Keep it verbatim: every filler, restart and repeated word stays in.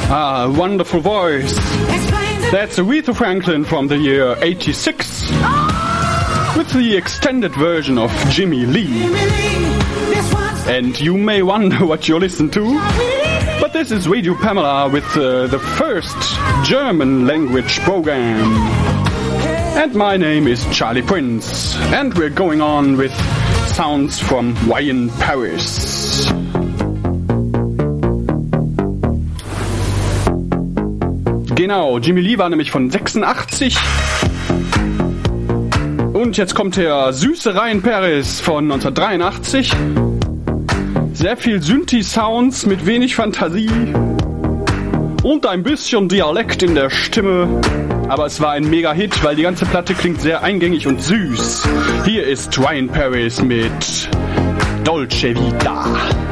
Ah, a wonderful voice. That's Aretha Franklin from the year eighty-six with the extended version of Jimmy Lee. And you may wonder what you listen to, but this is Radio Pamela with uh, the first German language program. And my name is Charlie Prince, and we're going on with sounds from Wine Paris. Genau, Jimmy Lee war nämlich von sechsundachtzig. Und jetzt kommt der süße Ryan Paris von neunzehnhundertdreiundachtzig. Sehr viel Synthi-Sounds mit wenig Fantasie und ein bisschen Dialekt in der Stimme. Aber es war ein Mega-Hit, weil die ganze Platte klingt sehr eingängig und süß. Hier ist Ryan Paris mit Dolce Vita.